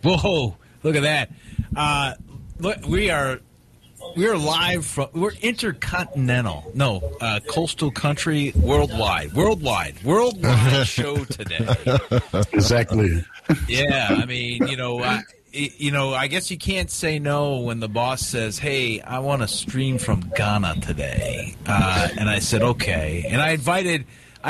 Whoa! Look at that. Look, we are live from. We're intercontinental. No, coastal country, worldwide show today. Exactly. Yeah, I mean, I guess you can't say no when the boss says, "Hey, I want to stream from Ghana today," and I said, "Okay," and I invited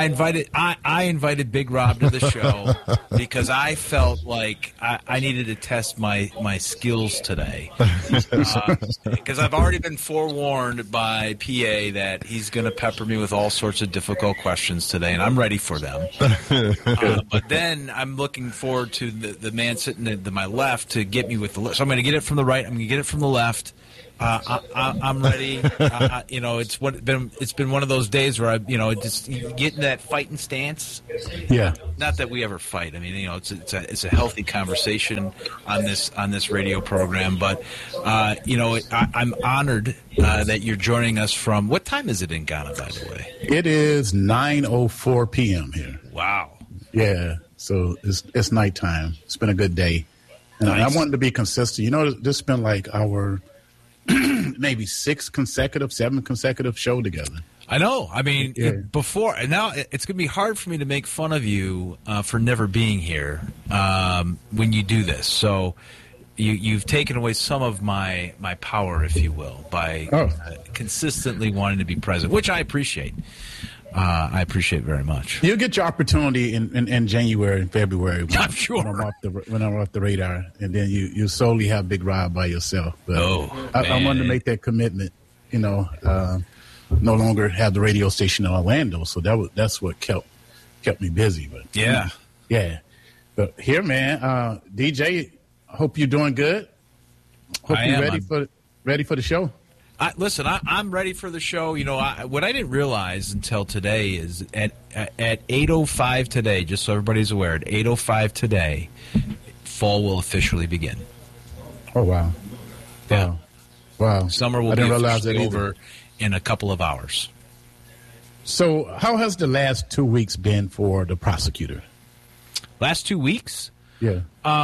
Big Rob to the show because I felt like I needed to test my skills today. Because I've already been forewarned by PA that he's going to pepper me with all sorts of difficult questions today, and I'm ready for them. But then I'm looking forward to the man sitting to my left to get me with the left. So I'm going to get it from the right. I'm going to get it from the left. I'm ready. It's been one of those days where just get in that fighting stance. Yeah. Not that we ever fight. I mean, it's a healthy conversation on this radio program. But I'm honored that you're joining us from. What time is it in Ghana, by the way? It is 9:04 p.m. here. Wow. Yeah. So it's nighttime. It's been a good day, and nice. I wanted to be consistent. This has been like our maybe 7 consecutive show together. I know. I mean, before and now it's going to be hard for me to make fun of you for never being here when you do this. So you've taken away some of my power, if you will, by consistently wanting to be present, which I appreciate. I appreciate very much. You'll get your opportunity in January and February. I'm sure. When I'm off the radar, and then you solely have Big Rob by yourself. But I wanted to make that commitment. No longer have the radio station in Orlando, so that's what kept me busy. But yeah. But here, man, DJ, I hope you're doing good. Hope you're ready for the show. Listen, I'm ready for the show. What I didn't realize until today is at 8:05 today, just so everybody's aware, at 8:05 today, fall will officially begin. Oh, wow. Yeah. Wow. Summer will be officially over in a couple of hours. So how has the last 2 weeks been for the prosecutor? Last 2 weeks? Yeah.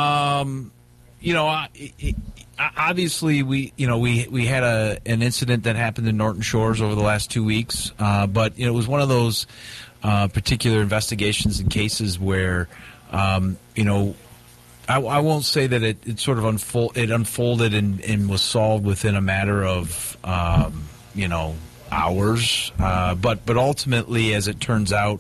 Obviously, we had an incident that happened in Norton Shores over the last 2 weeks, but it was one of those particular investigations and cases where, I won't say that it sort of unfolded and was solved within a matter of hours, but ultimately, as it turns out,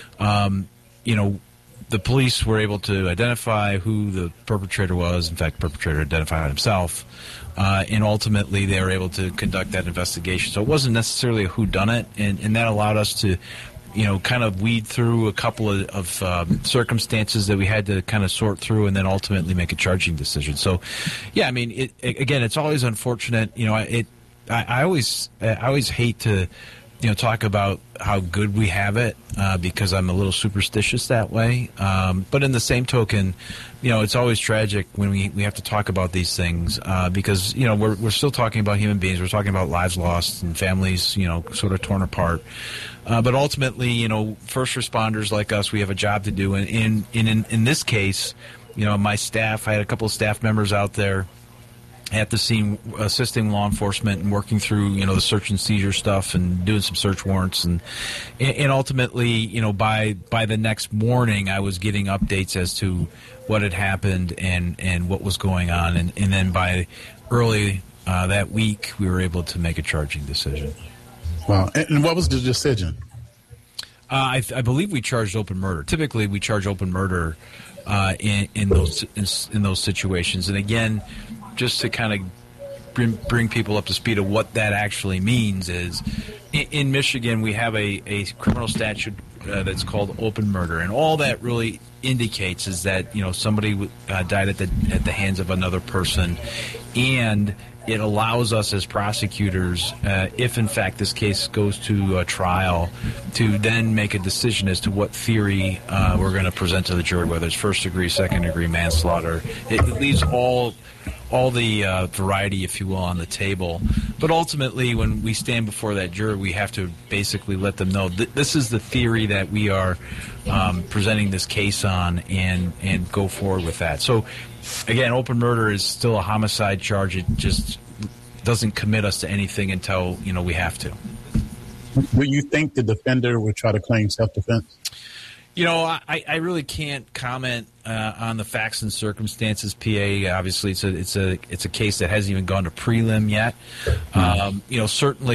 the police were able to identify who the perpetrator was. In fact, the perpetrator identified himself. And ultimately, they were able to conduct that investigation. So it wasn't necessarily a whodunit, and that allowed us to, kind of weed through a couple of circumstances that we had to kind of sort through and then ultimately make a charging decision. So, yeah, I mean, it's always unfortunate. I always hate to talk about how good we have it because I'm a little superstitious that way. But in the same token, it's always tragic when we have to talk about these things because, we're still talking about human beings. We're talking about lives lost and families, sort of torn apart. But ultimately, first responders like us, we have a job to do. And in this case, my staff, I had a couple of staff members out there at the scene assisting law enforcement and working through, the search and seizure stuff and doing some search warrants. And ultimately, by the next morning, I was getting updates as to what had happened and what was going on. And then by early that week, we were able to make a charging decision. Wow. And what was the decision? I believe we charged open murder. Typically, we charge open murder in those situations. And again, just to kind of bring people up to speed of what that actually means is, in Michigan, we have a criminal statute that's called open murder. And all that really indicates is that, somebody died at the hands of another person. And it allows us as prosecutors, if in fact this case goes to a trial, to then make a decision as to what theory we're going to present to the jury, whether it's first degree, second degree manslaughter. It leaves all all the variety, if you will, on the table. But ultimately, when we stand before that jury, we have to basically let them know this is the theory that we are presenting this case on, and go forward with that. So, again, open murder is still a homicide charge. It just doesn't commit us to anything until we have to. Do you think the defender would try to claim self-defense? I really can't comment on the facts and circumstances. PA, obviously, it's a case that hasn't even gone to prelim yet. Certainly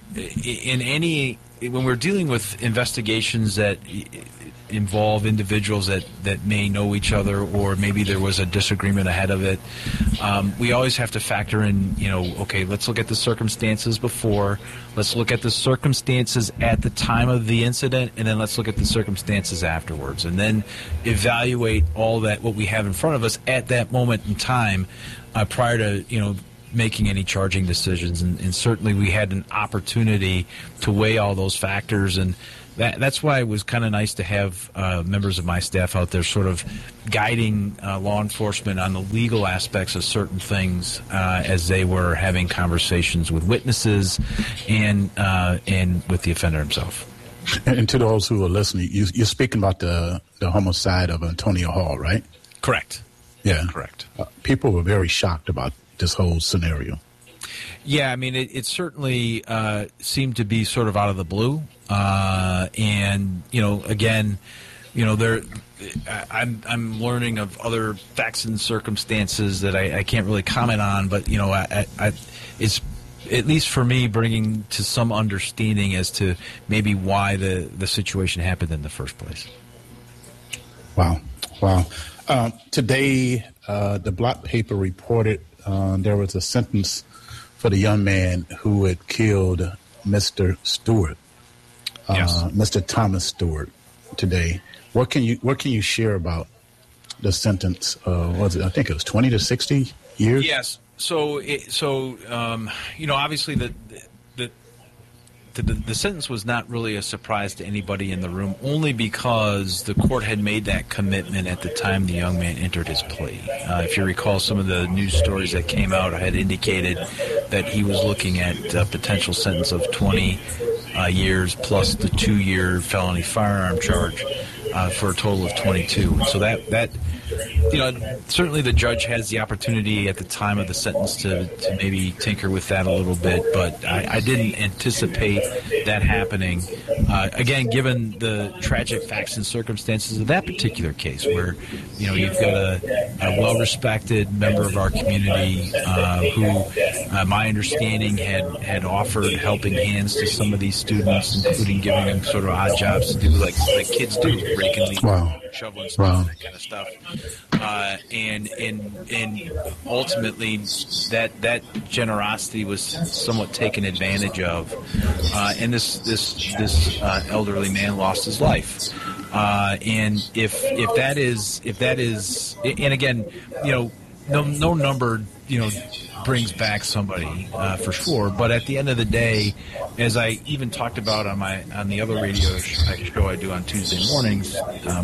when we're dealing with investigations that involve individuals that may know each other, or maybe there was a disagreement ahead of it, we always have to factor in, okay, let's look at the circumstances before, let's look at the circumstances at the time of the incident, and then let's look at the circumstances afterwards, and then evaluate all that, what we have in front of us at that moment in time, prior to, making any charging decisions. And certainly we had an opportunity to weigh all those factors, and that's why it was kind of nice to have members of my staff out there sort of guiding law enforcement on the legal aspects of certain things as they were having conversations with witnesses and with the offender himself. And to those who are listening, you're speaking about the homicide of Antonio Hall, right? Correct. Yeah. Correct. People were very shocked about this whole scenario. Yeah, I mean, it certainly seemed to be sort of out of the blue. And, again, I'm learning of other facts and circumstances that I can't really comment on, but, it's, at least for me, bringing to some understanding as to maybe why the situation happened in the first place. Wow. Today, the Block paper reported there was a sentence for the young man who had killed Mr. Stewart, Mr. Thomas Stewart. Today, what can you share about the sentence? I think it was 20 to 60 years. Yes. So obviously the sentence was not really a surprise to anybody in the room, only because the court had made that commitment at the time the young man entered his plea. If you recall, some of the news stories that came out had indicated that he was looking at a potential sentence of 20 years plus the 2-year felony firearm charge for a total of 22. And so that certainly the judge has the opportunity at the time of the sentence to maybe tinker with that a little bit, but I didn't anticipate that happening. Again, given the tragic facts and circumstances of that particular case, where you've got a well-respected member of our community who, my understanding, had offered helping hands to some of these students, including giving them sort of odd jobs to do like kids do, raking leaves, shoveling stuff, that kind of stuff. And ultimately, that generosity was somewhat taken advantage of, and this elderly man lost his life. And if that is, and again, no number, brings back somebody for sure. But at the end of the day, as I even talked about on the other radio show I do on Tuesday mornings,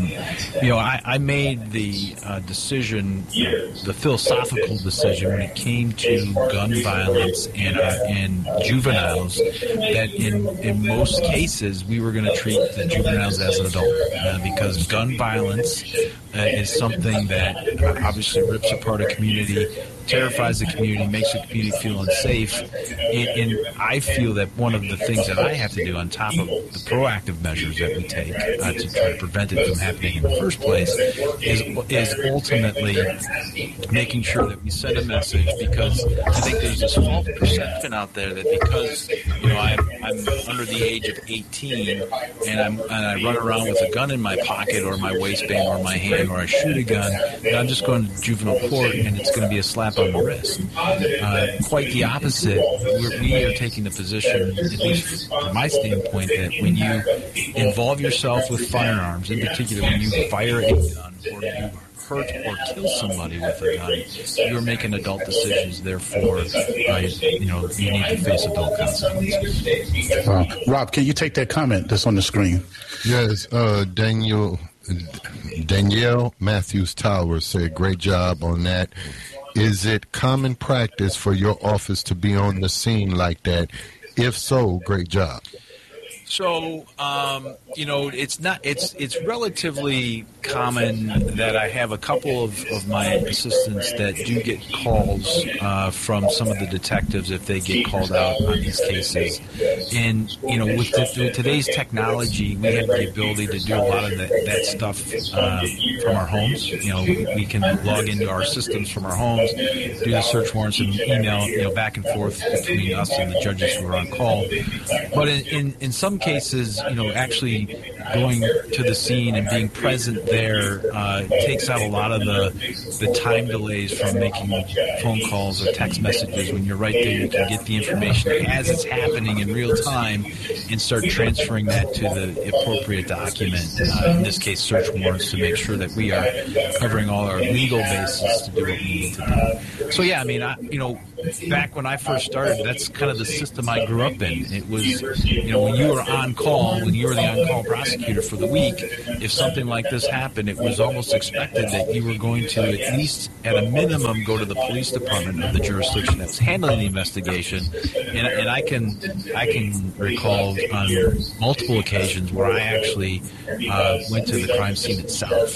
I made the decision, the philosophical decision when it came to gun violence and juveniles, that in most cases we were going to treat the juveniles as an adult, because gun violence is something that obviously rips apart a community, terrifies the community, makes the community feel unsafe. And I feel that one of the things that I have to do, on top of the proactive measures that we take to try to prevent it from happening in the first place, is ultimately making sure that we send a message, because I think there's this false perception out there that because I'm under the age of 18 and I run around with a gun in my pocket or my waistband or my hand, or I shoot a gun, that I'm just going to juvenile court and it's going to be a slap on the wrist. Quite the opposite. We are taking the position, at least from my standpoint, that when you involve yourself with firearms, in particular when you fire a gun or you hurt or kill somebody with a gun, you're making adult decisions. Therefore, you need to face adult consequences. Rob, can you take that comment that's on the screen? Yes, Danielle Matthews Towers said, great job on that. Is it common practice for your office to be on the scene like that? If so, great job. So, it's not. It's relatively common that I have a couple of my assistants that do get calls from some of the detectives if they get called out on these cases. And with today's technology, we have the ability to do a lot of that stuff from our homes. We can log into our systems from our homes, do the search warrants, and email back and forth between us and the judges who are on call. But in some cases, actually going to the scene and being present there takes out a lot of the time delays from making phone calls or text messages. When you're right there, you can get the information as it's happening in real time and start transferring that to the appropriate document, in this case search warrants, to make sure that we are covering all our legal bases to do what we need to do. So yeah, back when I first started, that's kind of the system I grew up in. It was, when you were on call, when you were the on-call prosecutor for the week, if something like this happened, it was almost expected that you were going to at least, at a minimum, go to the police department of the jurisdiction that's handling the investigation. And I can recall on multiple occasions where I actually went to the crime scene itself.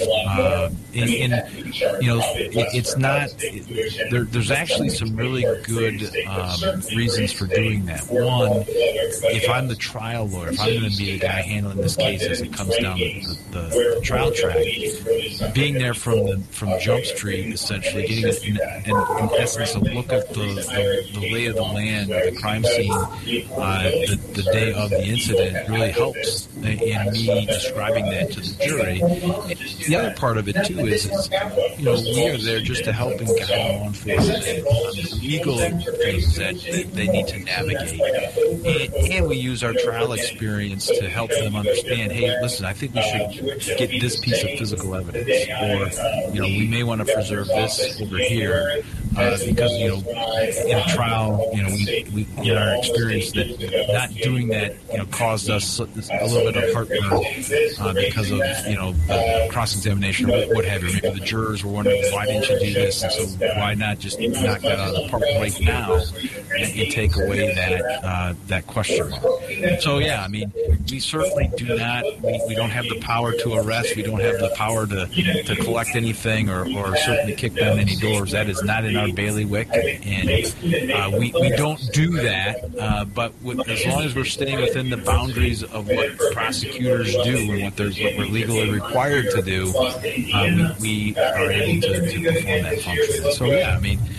It's not. There's actually some really good reasons for doing that. One, if I'm the trial lawyer, if I'm going to be the guy handling this case as it comes down the trial track, being there from Jump Street, essentially getting in essence a look at the lay of the land, the crime scene, the day of the incident really helps in me describing that to the jury. The other part of it too is we are there just to help and guide law enforcement on the legal things that they need to navigate, and we use our trial experience to help them understand, hey, listen, I think we should get this piece of physical evidence, or we may want to preserve this over here, because in a trial, we in our experience that not doing that caused us a little bit of heartburn because of the cross-examination or what have you. Maybe the jurors were wondering, why didn't you do this, and so why not just knock that out of the park right now and take away that question mark. So yeah, we certainly do not. We don't have the power to arrest. We don't have the power to collect anything or certainly kick down any doors. That is not in our bailiwick, and we don't do that. But as long as we're staying within the boundaries of what prosecutors do and what we're legally required to do, we are able to perform that function. So yeah,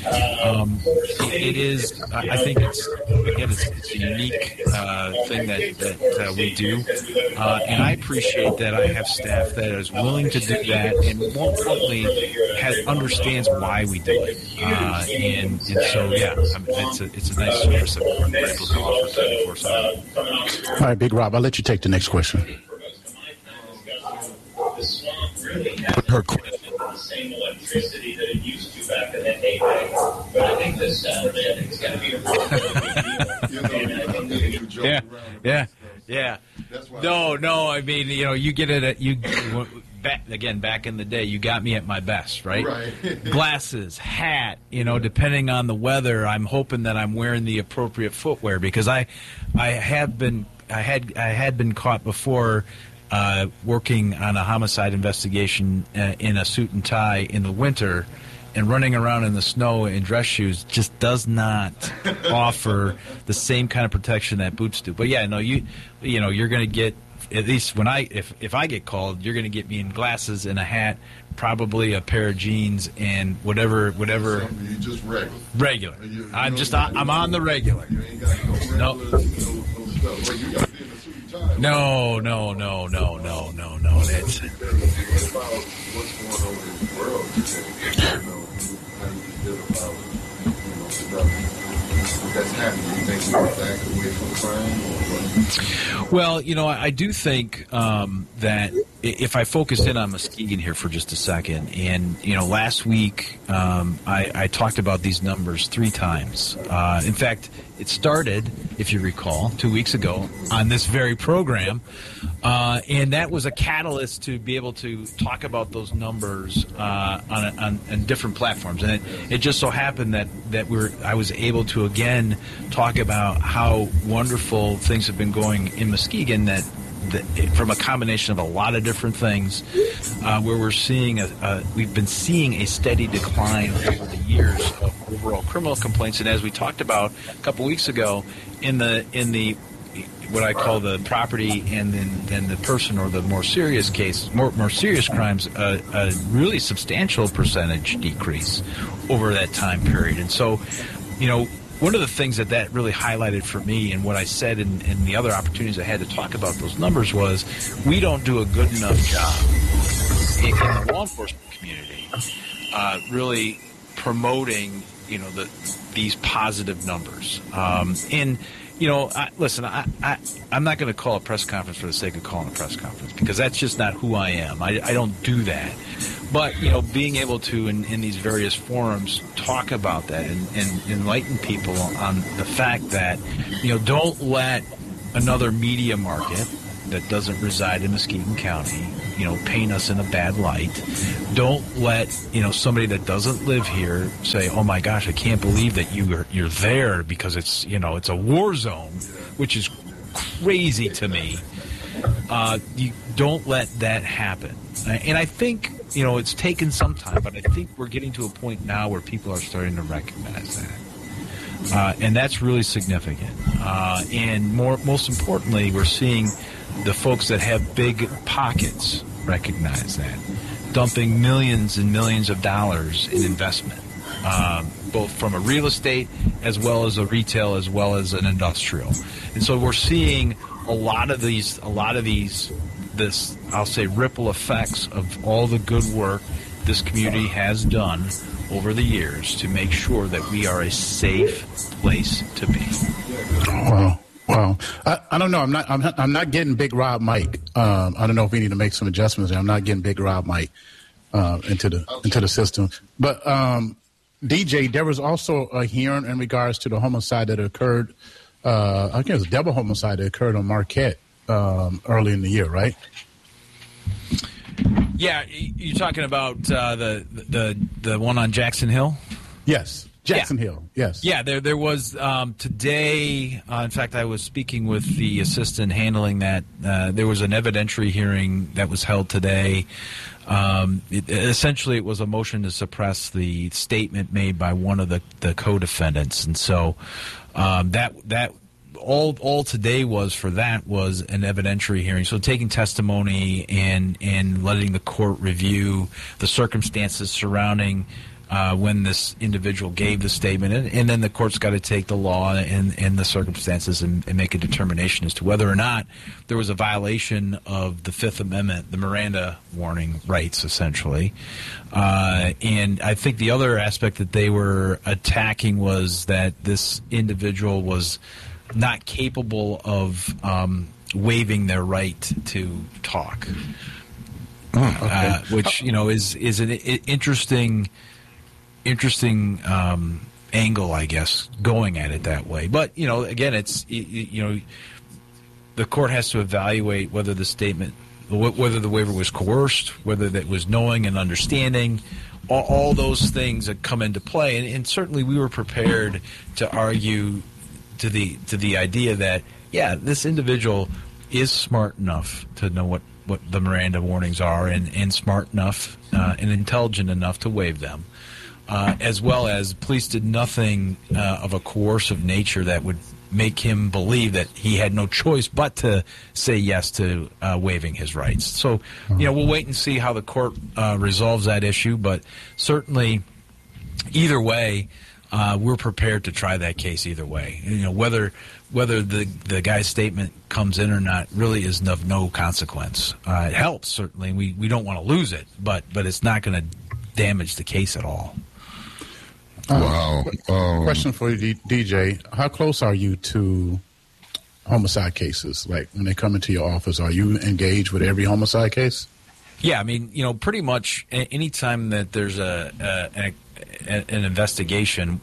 it is. I think it's a unique thing that we do, and I appreciate that I have staff that is willing to do that, and more importantly, understands why we do it. And so yeah, it's a nice service that we're able to offer 24/7. All right, Big Rob, I'll let you take the next question. Her question. The same electricity that it used to back in the day. But I think this it's going to be a Yeah. No. You get it. Back in the day, you got me at my best, right? Right. Glasses, hat. Depending on the weather, I'm hoping that I'm wearing the appropriate footwear, because I had been caught before. Working on a homicide investigation in a suit and tie in the winter, and running around in the snow in dress shoes just does not offer the same kind of protection that boots do. But yeah, no, you're going to get, at least when if I get called, you're going to get me in glasses and a hat, probably a pair of jeans and whatever. You just regular. I'm on the regular. You ain't got no stuff. You got to be in the suit and tie. No. That's about what's going on in the world today. How you feel about that's happening. You think we're back away from crime, or what? Well, I do think that if I focus in on Muskegon here for just a second, and last week I talked about these numbers 3 times. In fact, it started, if you recall, 2 weeks ago on this very program, and that was a catalyst to be able to talk about those numbers on different platforms. And it just so happened that I was able to again talk about how wonderful things have been going in Muskegon, that from a combination of a lot of different things, where we've been seeing a steady decline over the years of overall criminal complaints. And as we talked about a couple weeks ago, in the what I call the property and then the person or the more serious case, more serious crimes, a really substantial percentage decrease over that time period. And so, one of the things that really highlighted for me, and what I said in the other opportunities I had to talk about those numbers, was we don't do a good enough job in the law enforcement community really promoting these positive numbers. Listen, I'm not going to call a press conference for the sake of calling a press conference, because that's just not who I am. I don't do that. But, being able to, in these various forums, talk about that and enlighten people on the fact that, don't let another media market that doesn't reside in Muskegon County, paint us in a bad light. Don't let, somebody that doesn't live here say, oh my gosh, I can't believe that you're there, because it's, it's a war zone, which is crazy to me. You don't let that happen. And I think, it's taken some time, but I think we're getting to a point now where people are starting to recognize that. And that's really significant. And most importantly, we're seeing the folks that have big pockets recognize that, dumping millions and millions of dollars in investment, both from a real estate as well as a retail as well as an industrial. And so we're seeing a lot of these, I'll say, ripple effects of all the good work this community has done over the years to make sure that we are a safe place to be. Wow. I don't know. I'm not getting Big Rob Mike. I don't know if we need to make some adjustments there. I'm not getting Big Rob Mike into the system. But DJ, there was also a hearing in regards to the homicide that occurred. I think it was a double homicide that occurred on Marquette early in the year, right? Yeah, you're talking about the one on Jackson Hill? Yes. Jackson Hill, yes. Yeah, there was today, in fact, I was speaking with the assistant handling that. There was an evidentiary hearing that was held today. Essentially, it was a motion to suppress the statement made by one of the co-defendants. And so that all today was an evidentiary hearing. So taking testimony and letting the court review the circumstances surrounding when this individual gave the statement, and then the court's got to take the law and the circumstances and make a determination as to whether or not there was a violation of the Fifth Amendment, the Miranda warning rights, essentially. And I think the other aspect that they were attacking was that this individual was not capable of waiving their right to talk, which is an interesting angle, I guess, going at it that way. But again, it's the court has to evaluate whether the statement, whether the waiver was coerced, whether that was knowing and understanding. All those things that come into play, and certainly we were prepared to argue to the idea that this individual is smart enough to know what the Miranda warnings are, and smart enough and intelligent enough to waive them. As well as police did nothing of a coercive nature that would make him believe that he had no choice but to say yes to waiving his rights. So, we'll wait and see how the court resolves that issue. But certainly, either way, we're prepared to try that case either way. Whether the guy's statement comes in or not really is of no consequence. It helps, certainly. We don't want to lose it, but it's not going to damage the case at all. Wow. Question for you, DJ. How close are you to homicide cases? Like, when they come into your office, are you engaged with every homicide case? Yeah, I mean, pretty much any time that there's an investigation,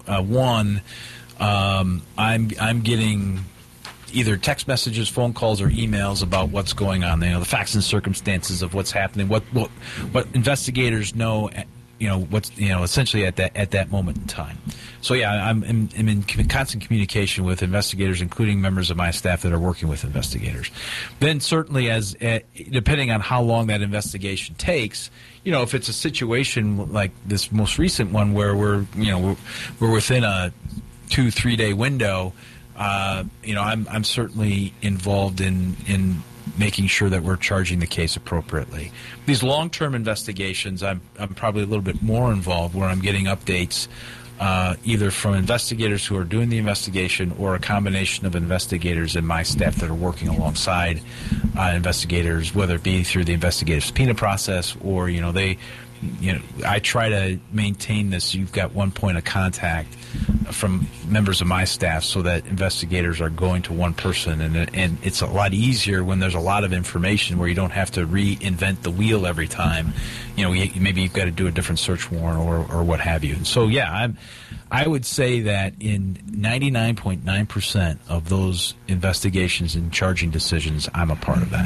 I'm getting either text messages, phone calls, or emails about what's going on. The facts and circumstances of what's happening, what investigators know, what's essentially at that moment in time. So yeah, I'm in constant communication with investigators, including members of my staff that are working with investigators. Then certainly, depending on how long that investigation takes, if it's a situation like this most recent one where we're within a 2-3 day window, I'm certainly involved in making sure that we're charging the case appropriately. These long-term investigations, I'm probably a little bit more involved, where I'm getting updates either from investigators who are doing the investigation or a combination of investigators and my staff that are working alongside investigators, whether it be through the investigative subpoena process or, I try to maintain this. You've got one point of contact from members of my staff so that investigators are going to one person, and it's a lot easier when there's a lot of information where you don't have to reinvent the wheel every time. Maybe you've got to do a different search warrant or what have you. And so, yeah, I would say that in 99.9% of those investigations and charging decisions, I'm a part of that.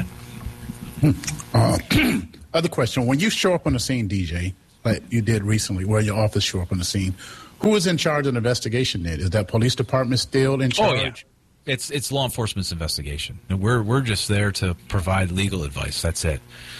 Other question: when you show up on the scene, DJ, like you did recently, where your office show up on the scene, who is in charge of the investigation then? Is that police department still in charge? Oh, yeah. It's law enforcement's investigation. We're just there to provide legal advice. That's it.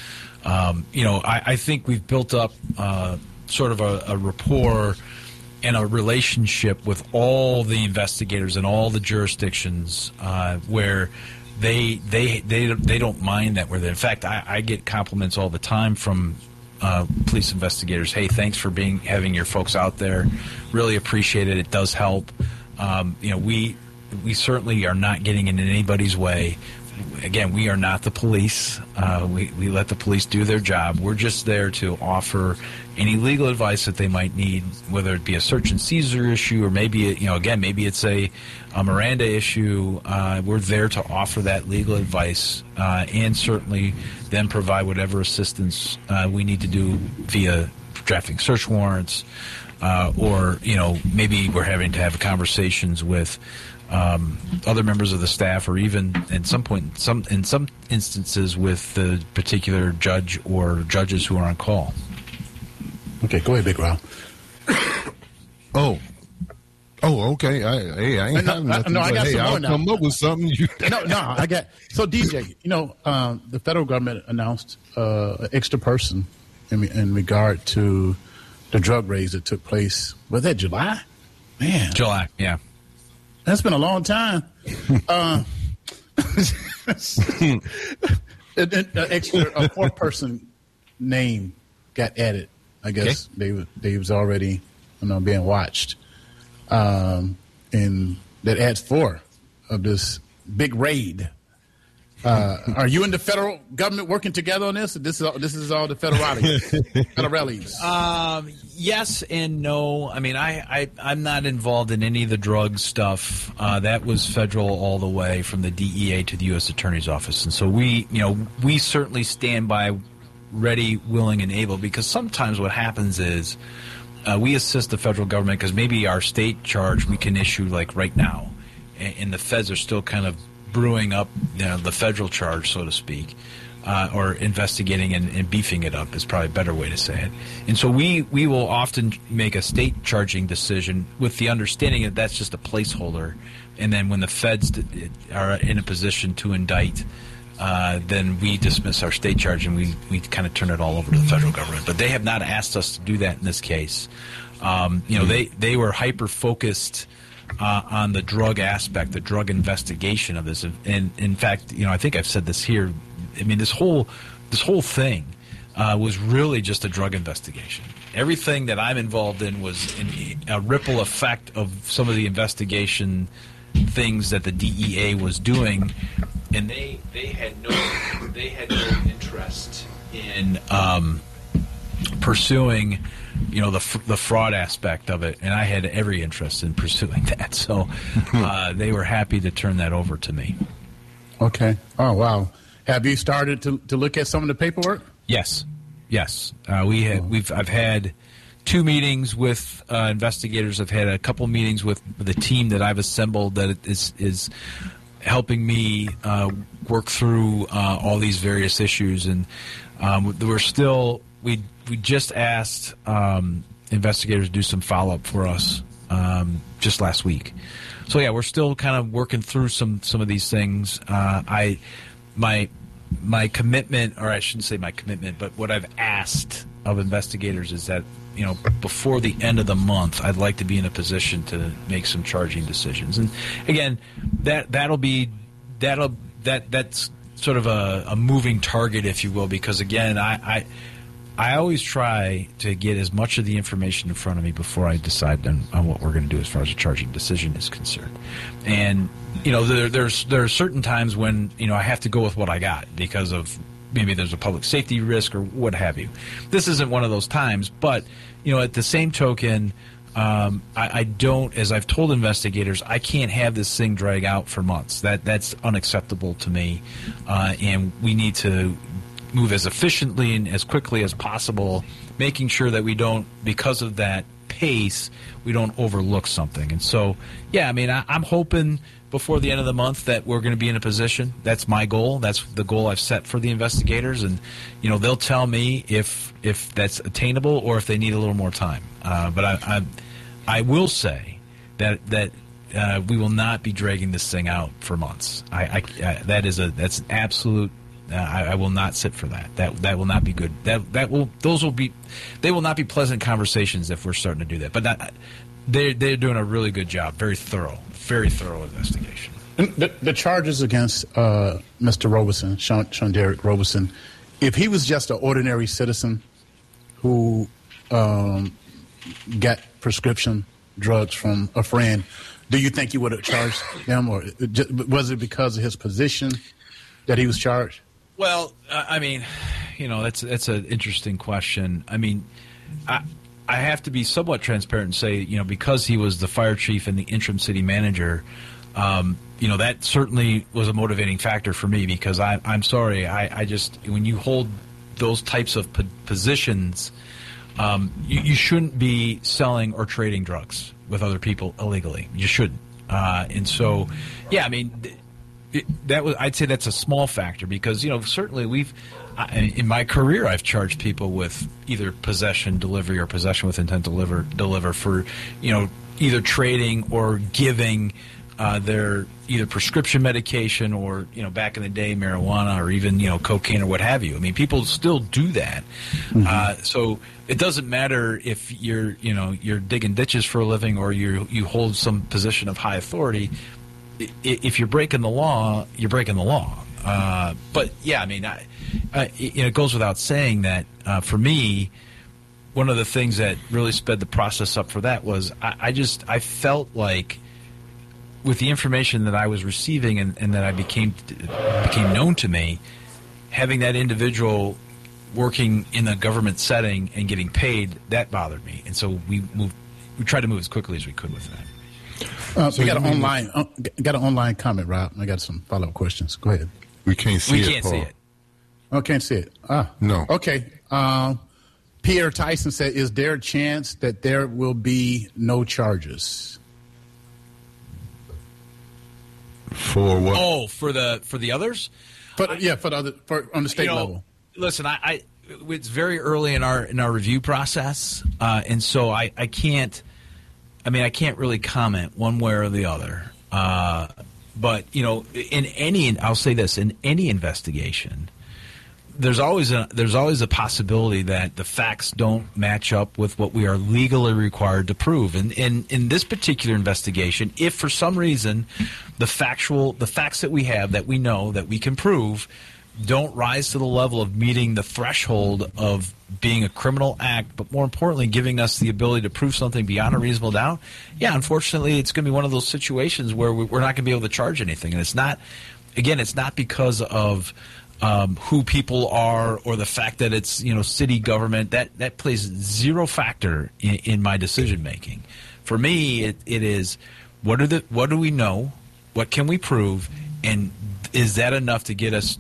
I think we've built up sort of a rapport and a relationship with all the investigators in all the jurisdictions where they don't mind that we're there. In fact, I get compliments all the time from police investigators. Hey, thanks for having your folks out there. Really appreciate it. It does help. We certainly are not getting in anybody's way. Again, we are not the police. We let the police do their job. We're just there to offer any legal advice that they might need, whether it be a search and seizure issue or maybe it's a Miranda issue. We're there to offer that legal advice and certainly then provide whatever assistance we need to do via drafting search warrants or maybe we're having to have conversations with other members of the staff, or even in some instances with the particular judge or judges who are on call. Okay, go ahead, Big Rob. Oh, okay. I ain't have nothing. No, I got some more I'll now. come up with something. I got. So, DJ, the federal government announced an extra person in regard to the drug raids that took place. Was that July? Man, July, yeah. That's been a long time. An extra a four-person name got added. I guess they was already being watched, and that adds 4 of this big raid. Are you and the federal government working together on this? This is all the federales. Yes and no. I mean, I'm not involved in any of the drug stuff. That was federal all the way from the DEA to the U.S. Attorney's Office, and so we certainly stand by, ready, willing, and able. Because sometimes what happens is we assist the federal government because maybe our state charge we can issue like right now, and the feds are still kind of brewing up the federal charge, so to speak, or investigating and beefing it up is probably a better way to say it. And so we will often make a state charging decision with the understanding that that's just a placeholder, and then when the feds are in a position to indict, then we dismiss our state charge and we kind of turn it all over to the federal government. But they have not asked us to do that in this case. They were hyper focused on the drug aspect, the drug investigation of this. And in fact, I think I've said this here. I mean, this whole thing was really just a drug investigation. Everything that I'm involved in was a ripple effect of some of the investigation things that the DEA was doing, and they had no interest in pursuing the fraud aspect of it, and I had every interest in pursuing that. So they were happy to turn that over to me. Okay. Oh, wow. Have you started to look at some of the paperwork? Yes. Yes, I've had 2 meetings with investigators. I've had a couple meetings with the team that I've assembled that is helping me work through all these various issues. And we just asked investigators to do some follow-up for us just last week. So yeah, we're still kind of working through some of these things. My commitment, or I shouldn't say my commitment, but what I've asked of investigators is that, before the end of the month, I'd like to be in a position to make some charging decisions. And again, that's sort of a moving target, if you will, because again, I always try to get as much of the information in front of me before I decide on what we're going to do as far as a charging decision is concerned. And there are certain times when I have to go with what I got because of maybe there's a public safety risk or what have you. This isn't one of those times, but at the same token, I don't, as I've told investigators, I can't have this thing drag out for months. That's unacceptable to me, and we need to move as efficiently and as quickly as possible, making sure that we don't, because of that pace, we don't overlook something. And so, yeah, I mean, I'm hoping before the end of the month that we're going to be in a position. That's my goal. That's the goal I've set for the investigators. And, they'll tell me if that's attainable or if they need a little more time. But I will say that we will not be dragging this thing out for months. That's an absolute. I will not sit for that. That will not be good. They will not be pleasant conversations if we're starting to do that. But they're doing a really good job. Very thorough investigation. And the charges against Mr. Robeson, Sean Derek Robeson, if he was just an ordinary citizen who got prescription drugs from a friend, do you think you would have charged him, or was it because of his position that he was charged? Well, I mean, that's an interesting question. I mean, I have to be somewhat transparent and say, because he was the fire chief and the interim city manager, that certainly was a motivating factor for me, because I'm sorry, I just, when you hold those types of positions, you shouldn't be selling or trading drugs with other people illegally. You shouldn't. And so, yeah, I mean, I'd say that's a small factor, because certainly in my career I've charged people with either possession, delivery, or possession with intent to deliver for either trading or giving their either prescription medication or back in the day marijuana or even cocaine or what have you. I mean, people still do that. Mm-hmm. So it doesn't matter if you're digging ditches for a living or you hold some position of high authority. If you're breaking the law, you're breaking the law. But yeah, I mean, it goes without saying that for me, one of the things that really sped the process up for that was I felt like with the information that I was receiving and that I became known to me, having that individual working in a government setting and getting paid, that bothered me, and so we tried to move as quickly as we could with that. So we got an online comment, Rob. I got some follow-up questions. Go ahead. We can't see it. We can't see it. Oh, can't see it. No. Okay. Pierre Tyson said, "Is there a chance that there will be no charges?" For what? Oh, for the others? For on the state level. Listen, it's very early in our review process, and so I can't. I mean, I can't really comment one way or the other. But I'll say this: in any investigation, there's always a possibility that the facts don't match up with what we are legally required to prove. And in this particular investigation, if for some reason the facts that we have, that we know, that we can prove, don't rise to the level of meeting the threshold of being a criminal act, but more importantly, giving us the ability to prove something beyond a reasonable doubt, yeah, unfortunately, it's going to be one of those situations where we're not going to be able to charge anything. And it's not because of who people are or the fact that it's city government. That plays zero factor in my decision making. For me, it is what do we know, what can we prove, and is that enough to get us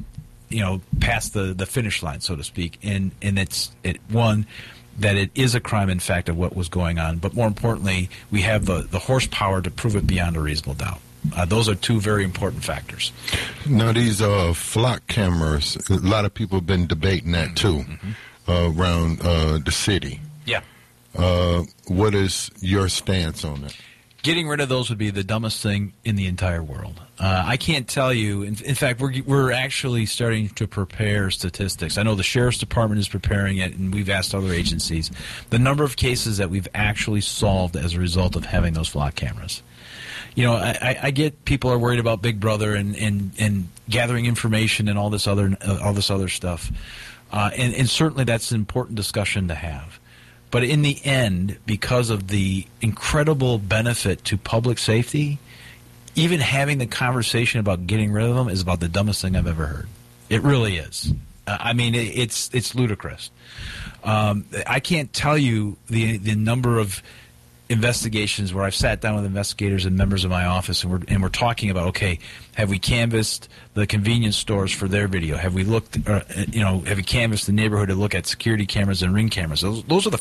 past the finish line, so to speak. And one, that it is a crime, in fact, of what was going on. But more importantly, we have the horsepower to prove it beyond a reasonable doubt. Those are two very important factors. Now, these flock cameras, a lot of people have been debating that, too, around the city. Yeah. What is your stance on that? Getting rid of those would be the dumbest thing in the entire world. I can't tell you. In fact, we're actually starting to prepare statistics. I know the Sheriff's Department is preparing it, and we've asked other agencies. The number of cases that we've actually solved as a result of having those flock cameras. I get people are worried about Big Brother and gathering information and all this other stuff, and certainly that's an important discussion to have. But in the end, because of the incredible benefit to public safety, even having the conversation about getting rid of them is about the dumbest thing I've ever heard. It really is. It's ludicrous. I can't tell you the number of investigations where I've sat down with investigators and members of my office, and we're talking about, okay, have we canvassed the convenience stores for their video? Have we looked, have we canvassed the neighborhood to look at security cameras and ring cameras? Those are the